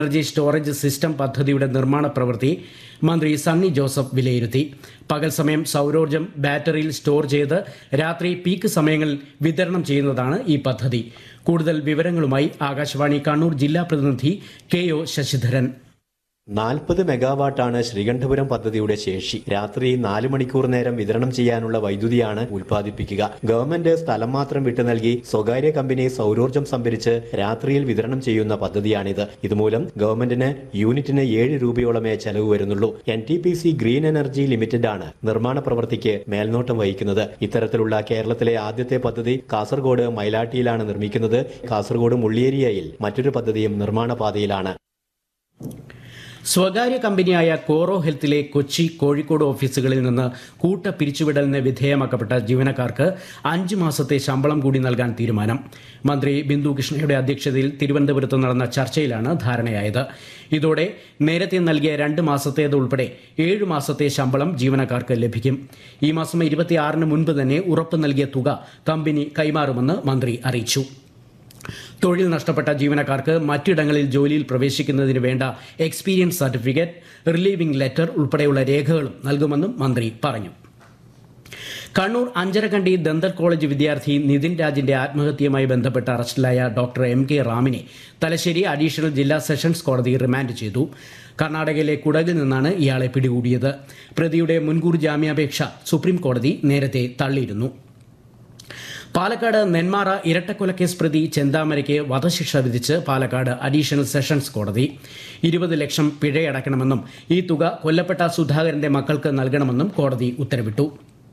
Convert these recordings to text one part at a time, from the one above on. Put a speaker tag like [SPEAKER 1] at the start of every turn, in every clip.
[SPEAKER 1] Energy storage system പദ്ധതിയുടെ നിർമ്മാണ പ്രവൃത്തി മന്ത്രി സണ്ണി ജോസഫ് വിലയിരുത്തി. പകൽ സമയം സൗരോർജ്ജം ബാറ്ററിയിൽ സ്റ്റോർ ചെയ്ത് രാത്രി പീക്ക് സമയങ്ങളിൽ വിതരണം ചെയ്യുന്നതാണ് ഈ പദ്ധതി. കൂടുതൽ വിവരങ്ങളുമായി ആകാശവാണി കണ്ണൂർ ജില്ലാ പ്രതിനിധി KO ശശിധരൻ.
[SPEAKER 2] 40 മെഗാവാട്ടാണ് ശ്രീകണ്ഠപുരം പദ്ധതിയുടെ ശേഷി. രാത്രി 4 മണിക്കൂർ നേരം വിതരണം ചെയ്യാനുള്ള വൈദ്യുതിയാണ് ഉൽപ്പാദിപ്പിക്കുക. ഗവൺമെന്റ് സ്ഥലം മാത്രം വിട്ടു നൽകി സ്വകാര്യ കമ്പനി സൗരോർജ്ജം സംഭരിച്ച് രാത്രിയിൽ വിതരണം ചെയ്യുന്ന പദ്ധതിയാണിത്. ഇതുമൂലം ഗവൺമെന്റിന് യൂണിറ്റിന് 7 രൂപയോളമേ ചെലവ് വരുന്നുള്ളൂ. NTPC ഗ്രീൻ എനർജി ലിമിറ്റഡ് ആണ് നിർമ്മാണ പ്രവൃത്തിക്ക് മേൽനോട്ടം വഹിക്കുന്നത്. ഇത്തരത്തിലുള്ള കേരളത്തിലെ ആദ്യത്തെ പദ്ധതി കാസർഗോഡ് മൈലാട്ടിയിലാണ് നിർമ്മിക്കുന്നത്. കാസർഗോഡ് മുള്ളിയേരിയയിൽ മറ്റൊരു പദ്ധതിയും നിർമ്മാണ പാതയിലാണ്.
[SPEAKER 1] സ്വകാര്യ കമ്പനിയായ കോറോ ഹെൽത്തിലെ കൊച്ചി, കോഴിക്കോട് ഓഫീസുകളിൽ നിന്ന് കൂട്ട പിരിച്ചുവിടലിന് വിധേയമാക്കപ്പെട്ട ജീവനക്കാർക്ക് 5 മാസത്തെ ശമ്പളം കൂടി നൽകാൻ തീരുമാനം. മന്ത്രി ബിന്ദു കൃഷ്ണയുടെ അധ്യക്ഷതയിൽ തിരുവനന്തപുരത്ത് നടന്ന ചർച്ചയിലാണ് ധാരണയായത്. ഇതോടെ നേരത്തെ നൽകിയ 2 മാസത്തേത് ഉൾപ്പെടെ 7 മാസത്തെ ശമ്പളം ജീവനക്കാർക്ക് ലഭിക്കും. ഈ മാസം 26-ന് മുൻപ് തന്നെ ഉറപ്പ് നൽകിയ തുക കമ്പനി കൈമാറുമെന്ന് മന്ത്രി അറിയിച്ചു. തൊഴിൽ നഷ്ടപ്പെട്ട ജീവനക്കാർക്ക് മറ്റിടങ്ങളിൽ ജോലിയിൽ പ്രവേശിക്കുന്നതിന് വേണ്ട എക്സ്പീരിയൻസ് സർട്ടിഫിക്കറ്റ്, റിലീവിംഗ് ലെറ്റർ ഉൾപ്പെടെയുള്ള രേഖകളും നൽകുമെന്നും മന്ത്രി പറഞ്ഞു. കണ്ണൂർ അഞ്ചരക്കണ്ടി ദന്തൽ കോളേജ് വിദ്യാർത്ഥി നിതിൻ രാജിന്റെ ആത്മഹത്യയുമായി ബന്ധപ്പെട്ട് അറസ്റ്റിലായ ഡോക്ടർ MK റാമിനെ തലശ്ശേരി അഡീഷണൽ ജില്ലാ സെഷൻസ് കോടതി റിമാൻഡ് ചെയ്തു. കർണാടകയിലെ കുടകിൽ നിന്നാണ് ഇയാളെ പിടികൂടിയത്. പ്രതിയുടെ മുൻകൂർ ജാമ്യാപേക്ഷ സുപ്രീം കോടതി നേരത്തെ തള്ളിയിരുന്നു. പാലക്കാട് നെന്മാറ ഇരട്ടക്കൊലക്കേസ് പ്രതി ചെന്താമരയ്ക്ക് വധശിക്ഷ വിധിച്ച് പാലക്കാട് അഡീഷണൽ സെഷൻസ് കോടതി. 20 ലക്ഷം പിഴയടക്കണമെന്നും ഈ തുക കൊല്ലപ്പെട്ട സുധാകരന്റെ മക്കൾക്ക് നൽകണമെന്നും കോടതി ഉത്തരവിട്ടു.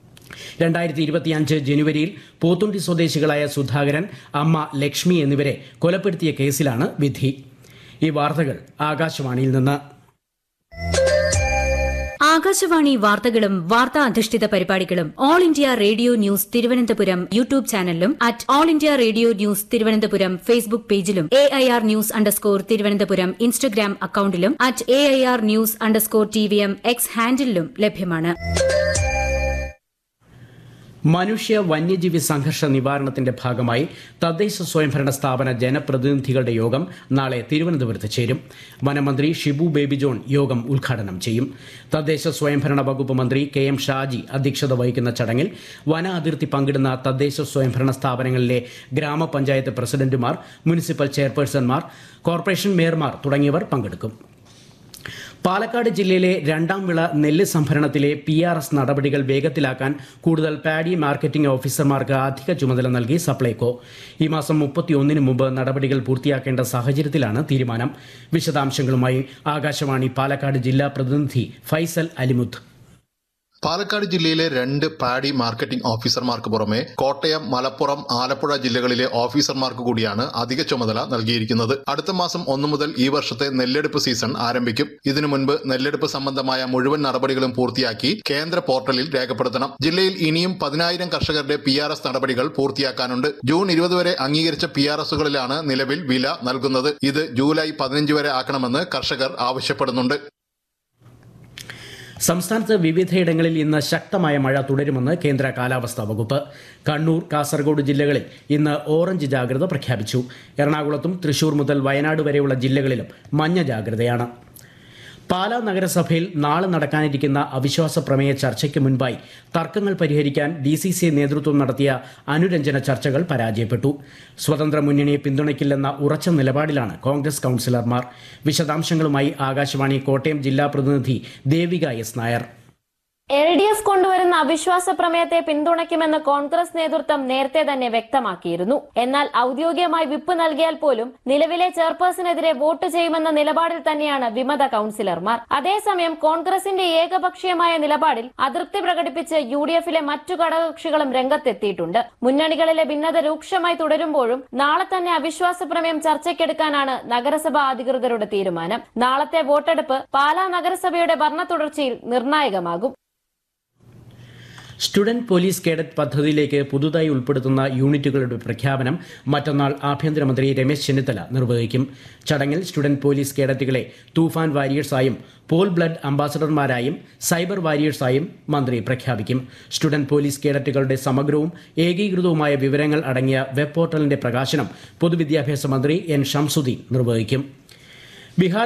[SPEAKER 1] 2025 ജനുവരിയിൽ പോത്തുണ്ടി സ്വദേശികളായ സുധാകരൻ, അമ്മ ലക്ഷ്മി എന്നിവരെ കൊലപ്പെടുത്തിയ കേസിലാണ് വിധി. ഈ വാർത്തകൾ ആകാശവാണിയിൽ നിന്ന്.
[SPEAKER 3] ആകാശവാണി വാർത്തകളും വാർത്താ അധിഷ്ഠിത പരിപാടികളും all India radio news Thiruvananthapuram YouTube ചാനലിലും all India radio news Thiruvananthapuram Facebook പേജിലും AIR ന്യൂസ് _ ഇൻസ്റ്റഗ്രാം അക്കൌണ്ടിലും @AIR ന്യൂസ് _TVM X ഹാൻഡിലും ലഭ്യമാണ്.
[SPEAKER 1] മനുഷ്യ വന്യജീവി സംഘർഷ നിവാരണത്തിന്റെ ഭാഗമായി തദ്ദേശ സ്വയംഭരണ സ്ഥാപന ജനപ്രതിനിധികളുടെ യോഗം നാളെ തിരുവനന്തപുരത്ത് ചേരും. വനമന്ത്രി ഷിബു ബേബി ജോൺ യോഗം ഉദ്ഘാടനം ചെയ്യും. തദ്ദേശ സ്വയംഭരണ വകുപ്പ് മന്ത്രി KM ഷാജി അധ്യക്ഷത വഹിക്കുന്ന ചടങ്ങിൽ വന അതിർത്തി പങ്കിടുന്ന തദ്ദേശ സ്വയംഭരണ സ്ഥാപനങ്ങളിലെ ഗ്രാമപഞ്ചായത്ത് പ്രസിഡന്റുമാർ, മുനിസിപ്പൽ ചെയർപേഴ്സൺമാർ, കോർപ്പറേഷൻ മേയർമാർ തുടങ്ങിയവർ പങ്കെടുക്കും. പാലക്കാട് ജില്ലയിലെ 2ാം വിള നെല്ല് സംഭരണത്തിലെ PRS നടപടികൾ വേഗത്തിലാക്കാൻ കൂടുതൽ പാഡി മാർക്കറ്റിംഗ് ഓഫീസർമാർക്ക് അധിക ചുമതല നൽകി സപ്ലൈകോ. ഈ മാസം 31-ന് മുമ്പ് നടപടികൾ പൂർത്തിയാക്കേണ്ട സാഹചര്യത്തിലാണ് തീരുമാനം. വിശദാംശങ്ങളുമായി ആകാശവാണി പാലക്കാട് ജില്ലാ പ്രതിനിധി ഫൈസൽ അലിമുത്ത്.
[SPEAKER 4] പാലക്കാട് ജില്ലയിലെ 2 പാഡി മാർക്കറ്റിംഗ് ഓഫീസർമാർക്ക് പുറമെ കോട്ടയം, മലപ്പുറം, ആലപ്പുഴ ജില്ലകളിലെ ഓഫീസർമാർക്ക് കൂടിയാണ് അധിക ചുമതല നൽകിയിരിക്കുന്നത്. അടുത്ത മാസം 1 മുതൽ ഈ വർഷത്തെ നെല്ലെടുപ്പ് സീസൺ ആരംഭിക്കും. ഇതിനു മുൻപ് നെല്ലെടുപ്പ് സംബന്ധമായ മുഴുവൻ നടപടികളും പൂർത്തിയാക്കി കേന്ദ്ര പോർട്ടലിൽ രേഖപ്പെടുത്തണം. ജില്ലയിൽ ഇനിയും 10,000 കർഷകരുടെ PRS നടപടികൾ പൂർത്തിയാക്കാനുണ്ട്. ജൂൺ 20 വരെ അംഗീകരിച്ച PRSകളിലാണ് നിലവിൽ വില നൽകുന്നത്. ഇത് ജൂലൈ 15 വരെ ആക്കണമെന്ന് കർഷകർ ആവശ്യപ്പെടുന്നുണ്ട്.
[SPEAKER 1] സംസ്ഥാനത്ത് വിവിധയിടങ്ങളിൽ ഇന്ന് ശക്തമായ മഴ തുടരുമെന്ന് കേന്ദ്ര കാലാവസ്ഥാ വകുപ്പ്. കണ്ണൂർ, കാസർഗോഡ് ജില്ലകളിൽ ഇന്ന് ഓറഞ്ച് ജാഗ്രത പ്രഖ്യാപിച്ചു. എറണാകുളത്തും തൃശൂർ മുതൽ വയനാട് വരെയുള്ള ജില്ലകളിലും മഞ്ഞ ജാഗ്രതയാണ്. പാലാ നഗരസഭയിൽ നാളെ നടക്കാനിരിക്കുന്ന അവിശ്വാസ പ്രമേയ ചർച്ചയ്ക്ക് മുൻപായി തർക്കങ്ങൾ പരിഹരിക്കാൻ DCCA നേതൃത്വം നടത്തിയ അനുരഞ്ജന ചർച്ചകൾ പരാജയപ്പെട്ടു. സ്വതന്ത്ര മുന്നണിയെ പിന്തുണയ്ക്കില്ലെന്ന ഉറച്ച നിലപാടിലാണ് കോൺഗ്രസ് കൌൺസിലർമാർ. വിശദാംശങ്ങളുമായി ആകാശവാണി കോട്ടയം ജില്ലാ പ്രതിനിധി ദേവിക S. നായർ.
[SPEAKER 5] LDF കൊണ്ടുവരുന്ന അവിശ്വാസ പ്രമേയത്തെ പിന്തുണയ്ക്കുമെന്ന് കോൺഗ്രസ് നേതൃത്വം നേരത്തെ തന്നെ വ്യക്തമാക്കിയിരുന്നു. എന്നാൽ ഔദ്യോഗികമായി വിപ്പ് നൽകിയാൽ പോലും നിലവിലെ ചെയർപേഴ്സണെതിരെ വോട്ട് ചെയ്യുമെന്ന നിലപാടിൽ തന്നെയാണ് വിമത കൌൺസിലർമാർ. അതേസമയം കോൺഗ്രസിന്റെ ഏകപക്ഷീയമായ നിലപാടിൽ അതൃപ്തി പ്രകടിപ്പിച്ച് UDFലെ മറ്റു ഘടകകക്ഷികളും രംഗത്തെത്തിയിട്ടുണ്ട്. മുന്നണികളിലെ ഭിന്നത രൂക്ഷമായി തുടരുമ്പോഴും നാളെ തന്നെ അവിശ്വാസ പ്രമേയം ചർച്ചയ്ക്കെടുക്കാനാണ് നഗരസഭാ അധികൃതരുടെ തീരുമാനം. നാളത്തെ വോട്ടെടുപ്പ് പാലാ നഗരസഭയുടെ ഭരണ തുടർച്ചയിൽ നിർണായകമാകും.
[SPEAKER 1] സ്റ്റുഡന്റ് പോലീസ് കേഡറ്റ് പദ്ധതിയിലേക്ക് പുതുതായി ഉൾപ്പെടുത്തുന്ന യൂണിറ്റുകളുടെ പ്രഖ്യാപനം മറ്റന്നാൾ ആഭ്യന്തരമന്ത്രി രമേശ് ചെന്നിത്തല നിർവഹിക്കും. ചടങ്ങിൽ സ്റ്റുഡന്റ് പോലീസ് കേഡറ്റുകളെ തൂഫാൻ വാരിയേഴ്സായും പോൾ ബ്ലഡ് അംബാസഡർമാരായും സൈബർ വാരിയേഴ്സായും മന്ത്രി പ്രഖ്യാപിക്കും. സ്റ്റുഡന്റ് പോലീസ് കേഡറ്റുകളുടെ സമഗ്രവും ഏകീകൃതവുമായ വിവരങ്ങൾ അടങ്ങിയ വെബ് പോർട്ടലിന്റെ പ്രകാശനം പൊതുവിദ്യാഭ്യാസ മന്ത്രി N. ഷംസുദ്ദീൻ നിർവഹിക്കും. ബീഹാർ